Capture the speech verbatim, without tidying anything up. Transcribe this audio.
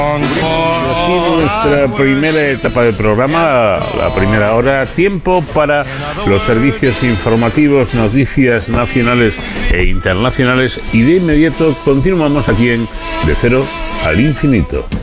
Así nuestra primera etapa del programa, la primera hora, tiempo para los servicios informativos, noticias nacionales e internacionales, y de inmediato continuamos aquí en De Cero al Infinito.